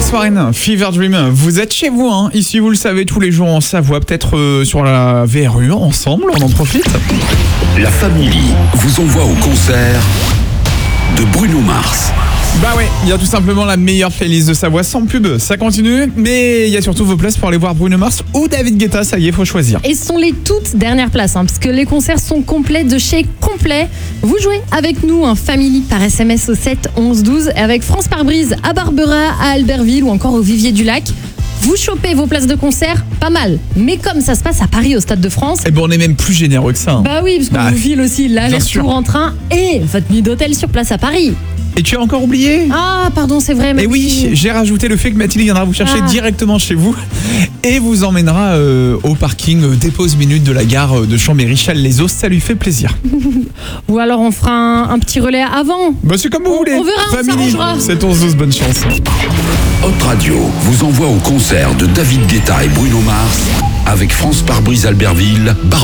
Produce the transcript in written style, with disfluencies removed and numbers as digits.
Warren, Fever Dream. Vous êtes chez vous, hein. Ici, vous le savez, tous les jours en Savoie, peut-être sur la VRU, ensemble, on en profite. La Family vous envoie au concert de Bruno Mars. Bah ouais, il y a tout simplement la meilleure playlist de Savoie sans pub, ça continue, mais il y a surtout vos places pour aller voir Bruno Mars ou David Guetta, ça y est, faut choisir. Et ce sont les toutes dernières places, parce que les concerts sont complets de chez complet. Vous jouez avec nous, un Family par SMS au 7 11 12, avec France Pare-Brise à Barbera, à Albertville ou encore au Vivier du Lac. Vous chopez vos places de concert, pas mal. Mais comme ça se passe à Paris, au Stade de France... Eh ben on est même plus généreux que ça. Hein. Bah oui, parce qu'on vous file aussi l'aller-retour en train et votre nuit d'hôtel sur place à Paris. Et tu as encore oublié ? Ah, pardon, c'est vrai. Et oui, j'ai rajouté le fait que Mathilde viendra vous chercher directement chez vous et vous emmènera au parking dépose minute de la gare de Chambéry-Challes-les-Eaux. Ça lui fait plaisir. Ou alors on fera un petit relais avant. Bah c'est comme vous voulez. On verra, Family, c'est 11-12, bonne chance. Hot Radio vous envoie au concert de David Guetta et Bruno Mars avec France Pare-Brise Albertville,